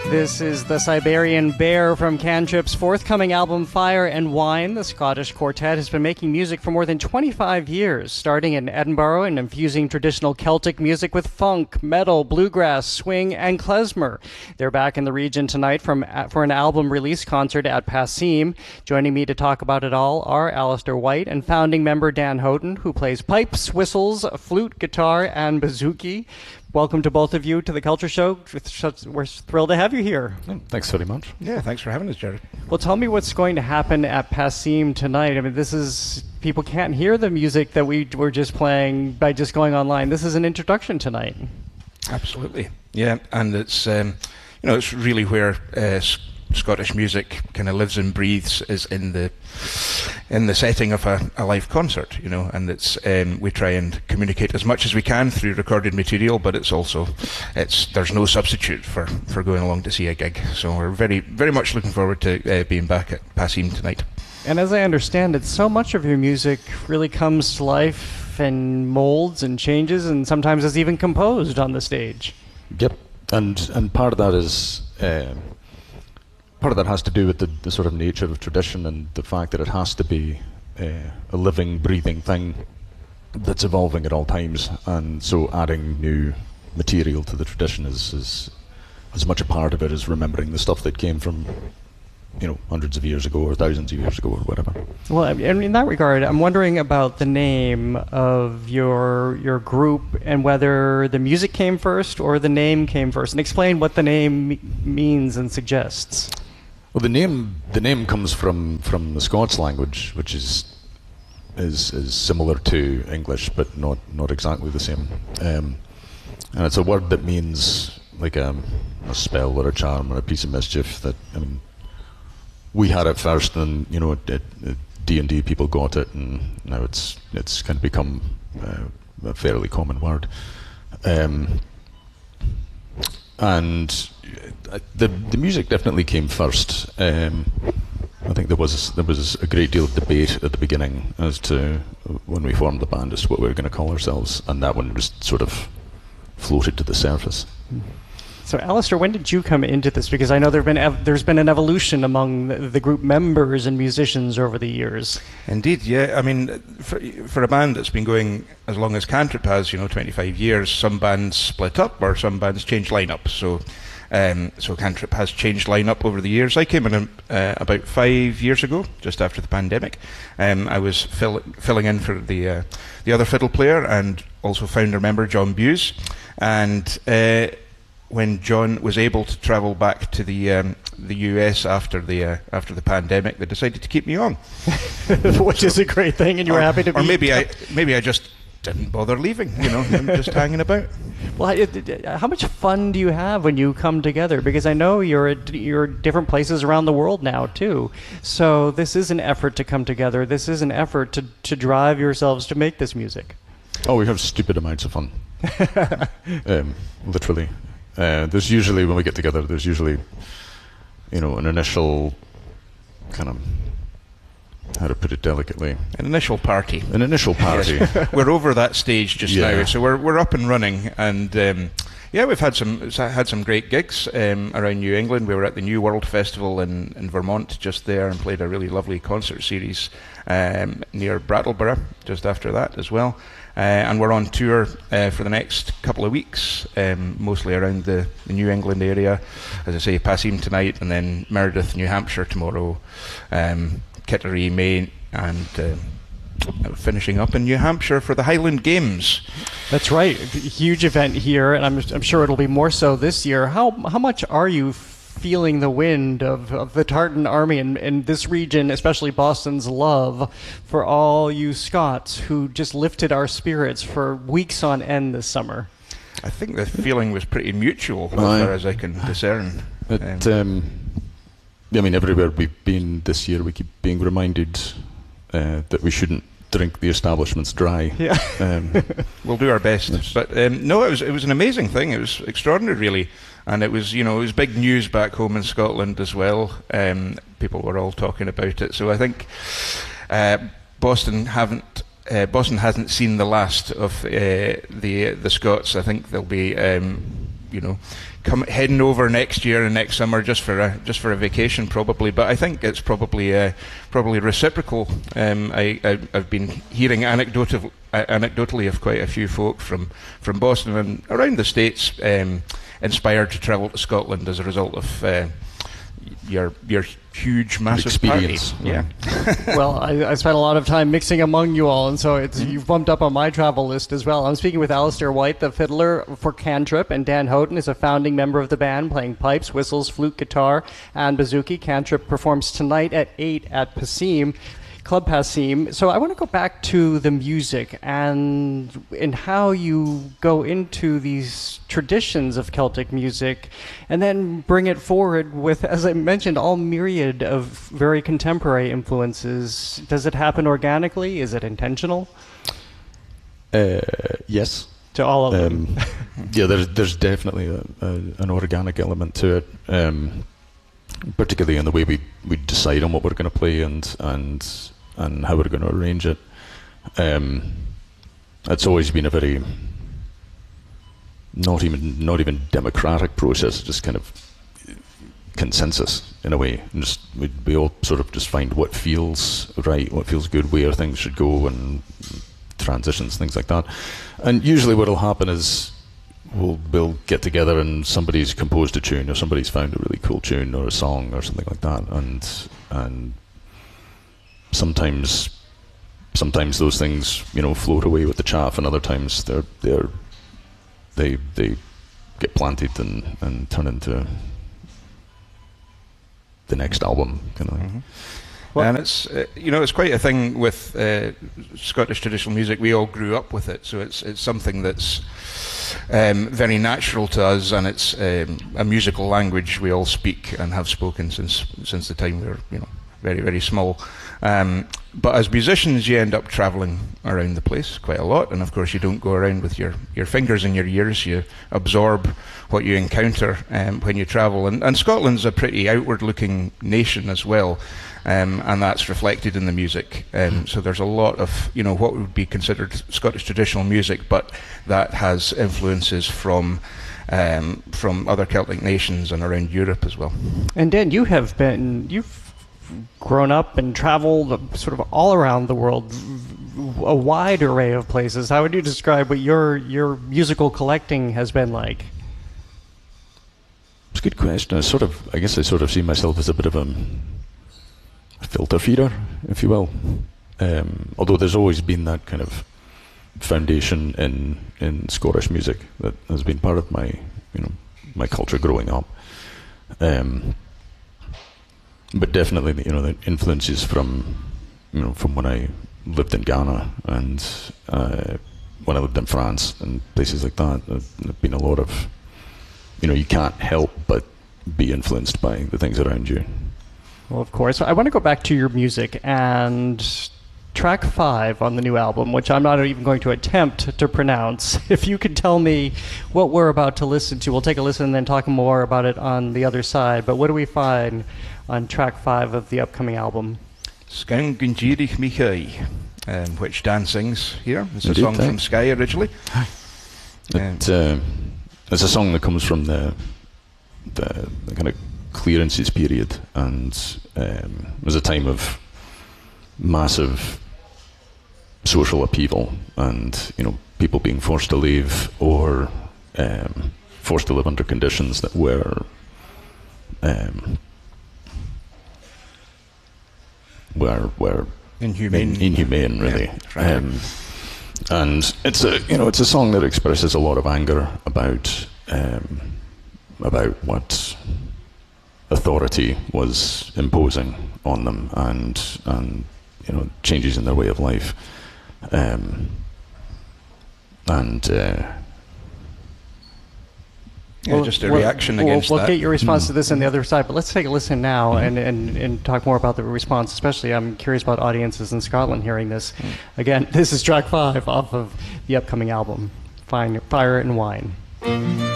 This is the Siberian Bear from Cantrip's forthcoming album Fire and Wine. The Scottish quartet has been making music for more than 25 years, starting in Edinburgh and infusing traditional Celtic music with funk, metal, bluegrass, swing, and klezmer. They're back in the region tonight for an album release concert at Passim. Joining me to talk about it all are Alistair White and founding member Dan Houghton, who plays pipes, whistles, flute, guitar, and bouzouki. Welcome to both of you to the Culture Show. We're thrilled to have you here. Thanks very much. Yeah, thanks for having us, Jared. Well, tell me what's going to happen at Passim tonight. I mean, people can't hear the music that we were just playing by just going online. This is an introduction tonight. Absolutely. Yeah, and it's it's really where Scottish music kind of lives and breathes, is in the setting of a live concert, and it's we try and communicate as much as we can through recorded material, but there's no substitute for going along to see a gig. So we're very, very much looking forward to being back at Passim tonight. And as I understand it, so much of your music really comes to life and molds and changes, and sometimes is even composed on the stage. Yep, and part of that is. Part of that has to do with the sort of nature of tradition and the fact that it has to be a living, breathing thing that's evolving at all times. And so adding new material to the tradition is as much a part of it as remembering the stuff that came from, hundreds of years ago or thousands of years ago or whatever. Well, and in that regard, I'm wondering about the name of your group and whether the music came first or the name came first. And explain what the name means and suggests. Well, the name comes from the Scots language, which is similar to English, but not exactly the same. And it's a word that means like a spell or a charm or a piece of mischief. We had it first, and D&D people got it, and now it's kind of become a fairly common word. And the music definitely came first. I think there was a great deal of debate at the beginning as to, when we formed the band, as to what we were going to call ourselves, and that one just sort of floated to the surface. So, Alistair, when did you come into this? Because I know there's been an evolution among the group members and musicians over the years. Indeed, yeah. I mean, for a band that's been going as long as Cantrip has, 25 years, some bands split up or some bands change lineup. So Cantrip has changed lineup over the years. I came in about 5 years ago, just after the pandemic. I was filling in for the other fiddle player and also founder member John Buse, and when John was able to travel back to the US after the pandemic, they decided to keep me on, which is a great thing, and you were happy to be. Or maybe I just didn't bother leaving. I'm just hanging about. Well, how much fun do you have when you come together? Because I know you're at different places around the world now too. So this is an effort to come together. This is an effort to drive yourselves to make this music. Oh, we have stupid amounts of fun. Literally. There's usually, when we get together, there's usually, an initial kind of, how to put it delicately, an initial party. Yes. We're over that stage just now, so we're up and running, and we've had some great gigs around New England. We were at the New World Festival in Vermont just there and played a really lovely concert series near Brattleboro just after that as well. And we're on tour for the next couple of weeks, mostly around the New England area. As I say, Passim tonight, and then Meredith, New Hampshire tomorrow, Kittery, Maine, and finishing up in New Hampshire for the Highland Games. That's right, a huge event here, and I'm sure it'll be more so this year. How much are you feeling the wind of the Tartan Army and this region, especially Boston's love for all you Scots who just lifted our spirits for weeks on end this summer? I think the feeling was pretty mutual, as far as I can discern. Everywhere we've been this year, we keep being reminded that we shouldn't drink the establishments dry. Yeah. We'll do our best. But no, it was an amazing thing. It was extraordinary, really. And it was big news back home in Scotland as well. People were all talking about it. So I think Boston hasn't seen the last of the Scots. I think they'll be heading over next year and next summer just for a vacation probably. But I think it's probably reciprocal. I've been hearing anecdotally of quite a few folk from Boston and around the States inspired to travel to Scotland as a result of your huge, massive experience. Party. Yeah. Well, I spent a lot of time mixing among you all, and so you've bumped up on my travel list as well. I'm speaking with Alistair White, the fiddler for Cantrip, and Dan Houghton is a founding member of the band, playing pipes, whistles, flute, guitar, and bouzouki. Cantrip performs tonight at 8 at Passim, Club Passim. So I want to go back to the music and how you go into these traditions of Celtic music and then bring it forward with, as I mentioned, all myriad of very contemporary influences. Does it happen organically? Is it intentional? Yes. To all of them? Yeah, there's definitely an organic element to it, particularly in the way we decide on what we're going to play and how we're going to arrange it. It's always been a very not even democratic process, just kind of consensus in a way. And just we all sort of just find what feels right, what feels good, where things should go, and transitions, things like that. And usually what'll happen is we'll get together and somebody's composed a tune, or somebody's found a really cool tune or a song or something like that, and sometimes those things float away with the chaff, and other times they get planted and turn into the next album kind of thing. Mm-hmm. Well, and it's quite a thing with Scottish traditional music. We all grew up with it, so it's something that's very natural to us, and it's a musical language we all speak and have spoken since the time we were very, very small. But as musicians, you end up travelling around the place quite a lot, and of course you don't go around with your fingers in your ears. You absorb what you encounter when you travel, and Scotland's a pretty outward-looking nation as well, and that's reflected in the music. So there's a lot of what would be considered Scottish traditional music, but that has influences from other Celtic nations and around Europe as well. And Dan, you've grown up and traveled sort of all around the world, a wide array of places. How would you describe what your musical collecting has been like? It's a good question. I guess I sort of see myself as a bit of a filter feeder, if you will. Although there's always been that kind of foundation in Scottish music that has been part of my culture growing up. But definitely, the influences from when I lived in Ghana and when I lived in France and places like that, there've been a lot of, you can't help but be influenced by the things around you. Well, of course. I want to go back to your music and track 5 on the new album, which I'm not even going to attempt to pronounce. If you could tell me what we're about to listen to, we'll take a listen and then talk more about it on the other side. But what do we find on track 5 of the upcoming album? Sgan Gunjirich Michai, which Dan sings here. It's a song from Skye originally. It's a song that comes from the kind of clearances period, and it was a time of massive social upheaval, and people being forced to leave or forced to live under conditions that were inhumane, really. Yeah, and it's a song that expresses a lot of anger about what authority was imposing on them, and changes in their way of life, just a reaction against that. We'll get your response to this on the other side, but let's take a listen now and talk more about the response. Especially, I'm curious about audiences in Scotland hearing this. Again, this is track 5 off of the upcoming album, Fire and Wine.